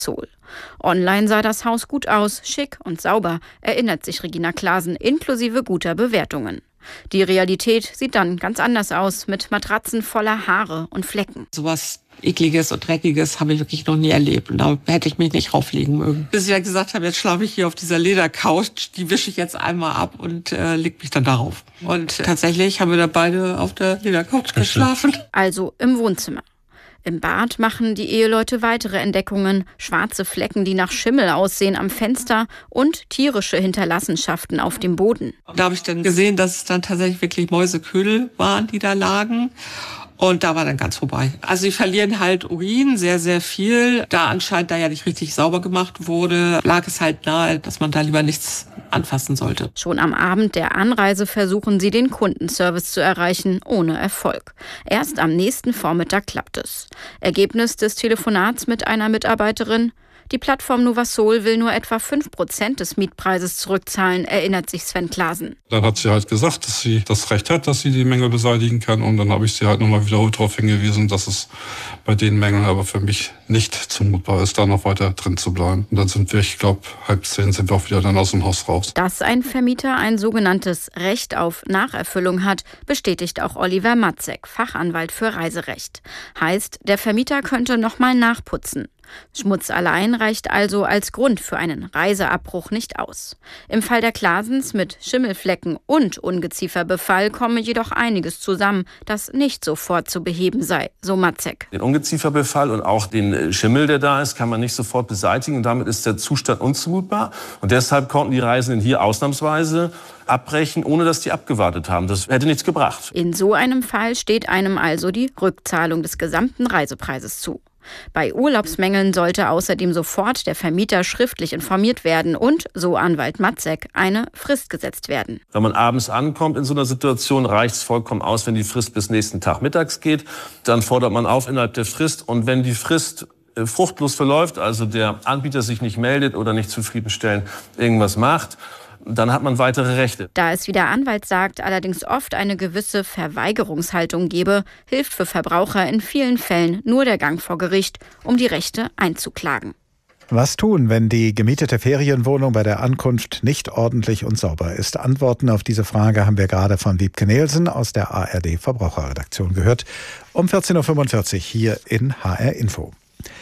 Zoll. Online sah das Haus gut aus, schick und sauber, erinnert sich Regina Klaasen, inklusive guter Bewertungen. Die Realität sieht dann ganz anders aus, mit Matratzen voller Haare und Flecken. Sowas Ekliges und Dreckiges habe ich wirklich noch nie erlebt. Und da hätte ich mich nicht rauflegen mögen. Bis ich ja gesagt habe, jetzt schlafe ich hier auf dieser Ledercouch, die wische ich jetzt einmal ab und leg mich dann darauf. Und tatsächlich haben wir da beide auf der Ledercouch geschlafen. Also im Wohnzimmer. Im Bad machen die Eheleute weitere Entdeckungen. Schwarze Flecken, die nach Schimmel aussehen am Fenster und tierische Hinterlassenschaften auf dem Boden. Da habe ich dann gesehen, dass es dann tatsächlich wirklich Mäuseködel waren, die da lagen. Und da war dann ganz vorbei. Also sie verlieren halt Urin, sehr, sehr viel. Da anscheinend da ja nicht richtig sauber gemacht wurde, lag es halt nahe, dass man da lieber nichts anfassen sollte. Schon am Abend der Anreise versuchen sie, den Kundenservice zu erreichen, ohne Erfolg. Erst am nächsten Vormittag klappt es. Ergebnis des Telefonats mit einer Mitarbeiterin: Die Plattform Novasol will nur etwa 5% des Mietpreises zurückzahlen, erinnert sich Sven Klaasen. Dann hat sie halt gesagt, dass sie das Recht hat, dass sie die Mängel beseitigen kann. Und dann habe ich sie halt nochmal wiederholt darauf hingewiesen, dass es bei den Mängeln aber für mich nicht zumutbar ist, da noch weiter drin zu bleiben. Und dann sind wir, ich glaube, 9:30 sind wir auch wieder dann aus dem Haus raus. Dass ein Vermieter ein sogenanntes Recht auf Nacherfüllung hat, bestätigt auch Oliver Matzek, Fachanwalt für Reiserecht. Heißt, der Vermieter könnte nochmal nachputzen. Schmutz allein reicht also als Grund für einen Reiseabbruch nicht aus. Im Fall der Klaasens mit Schimmelflecken und Ungezieferbefall komme jedoch einiges zusammen, das nicht sofort zu beheben sei, so Matzek. Den Ungezieferbefall und auch den Schimmel, der da ist, kann man nicht sofort beseitigen. Und damit ist der Zustand unzumutbar. Und deshalb konnten die Reisenden hier ausnahmsweise abbrechen, ohne dass die abgewartet haben. Das hätte nichts gebracht. In so einem Fall steht einem also die Rückzahlung des gesamten Reisepreises zu. Bei Urlaubsmängeln sollte außerdem sofort der Vermieter schriftlich informiert werden und, so Anwalt Matzek, eine Frist gesetzt werden. Wenn man abends ankommt in so einer Situation, reicht es vollkommen aus, wenn die Frist bis nächsten Tag mittags geht. Dann fordert man auf innerhalb der Frist. Und wenn die Frist fruchtlos verläuft, also der Anbieter sich nicht meldet oder nicht zufriedenstellend irgendwas macht, dann hat man weitere Rechte. Da es, wie der Anwalt sagt, allerdings oft eine gewisse Verweigerungshaltung gebe, hilft für Verbraucher in vielen Fällen nur der Gang vor Gericht, um die Rechte einzuklagen. Was tun, wenn die gemietete Ferienwohnung bei der Ankunft nicht ordentlich und sauber ist? Antworten auf diese Frage haben wir gerade von Wiebke Nielsen aus der ARD Verbraucherredaktion gehört. Um 14.45 Uhr hier in HR Info.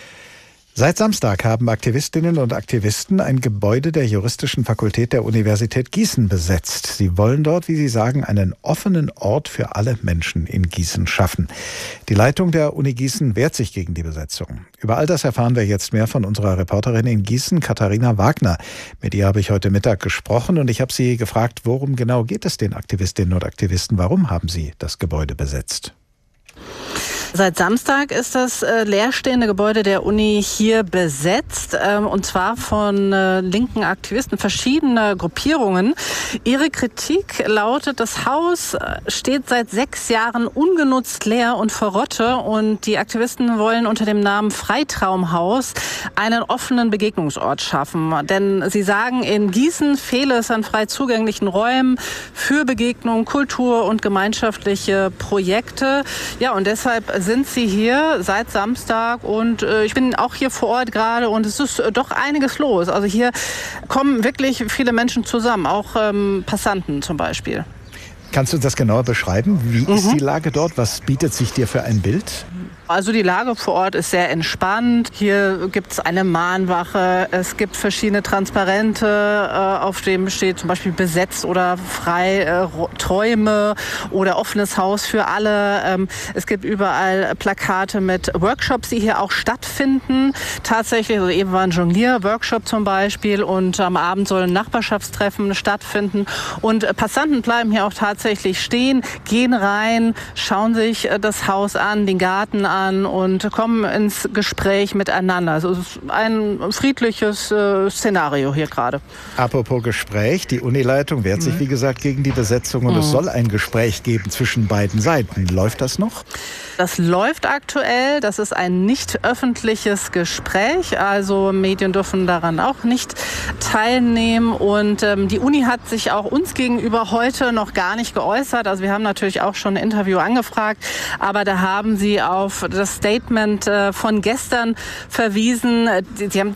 Seit Samstag haben Aktivistinnen und Aktivisten ein Gebäude der Juristischen Fakultät der Universität Gießen besetzt. Sie wollen dort, wie sie sagen, einen offenen Ort für alle Menschen in Gießen schaffen. Die Leitung der Uni Gießen wehrt sich gegen die Besetzung. Über all das erfahren wir jetzt mehr von unserer Reporterin in Gießen, Katharina Wagner. Mit ihr habe ich heute Mittag gesprochen und ich habe sie gefragt, worum genau geht es den Aktivistinnen und Aktivisten? Warum haben sie das Gebäude besetzt? Seit Samstag ist das leerstehende Gebäude der Uni hier besetzt, und zwar von linken Aktivisten verschiedener Gruppierungen. Ihre Kritik lautet, das Haus steht seit 6 Jahren ungenutzt leer und verrotte und die Aktivisten wollen unter dem Namen Freitraumhaus einen offenen Begegnungsort schaffen. Denn sie sagen, in Gießen fehle es an frei zugänglichen Räumen für Begegnung, Kultur und gemeinschaftliche Projekte. Ja, und deshalb sind sie hier seit Samstag und ich bin auch hier vor Ort gerade und es ist doch einiges los. Also hier kommen wirklich viele Menschen zusammen, auch Passanten zum Beispiel. Kannst du uns das genauer beschreiben? Wie ist die Lage dort? Was bietet sich dir für ein Bild? Also die Lage vor Ort ist sehr entspannt. Hier gibt es eine Mahnwache, es gibt verschiedene Transparente, auf dem steht zum Beispiel besetzt oder frei Träume oder offenes Haus für alle. Es gibt überall Plakate mit Workshops, die hier auch stattfinden. Tatsächlich, also eben war ein Jonglier-Workshop zum Beispiel und am Abend sollen Nachbarschaftstreffen stattfinden. Und Passanten bleiben hier auch tatsächlich stehen, gehen rein, schauen sich das Haus an, den Garten an und kommen ins Gespräch miteinander. Also es ist ein friedliches Szenario hier gerade. Apropos Gespräch, die Unileitung wehrt sich, wie gesagt, gegen die Besetzung und es soll ein Gespräch geben zwischen beiden Seiten. Läuft das noch? Das läuft aktuell. Das ist ein nicht öffentliches Gespräch. Also Medien dürfen daran auch nicht teilnehmen. Und die Uni hat sich auch uns gegenüber heute noch gar nicht geäußert. Also wir haben natürlich auch schon ein Interview angefragt. Aber da haben sie auf das Statement von gestern verwiesen. Sie haben